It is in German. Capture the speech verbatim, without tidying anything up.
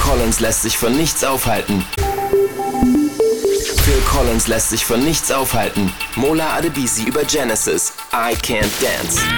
Collins lässt sich von nichts aufhalten. Phil Collins lässt sich von nichts aufhalten. Mola Adebisi über Genesis, I Can't Dance.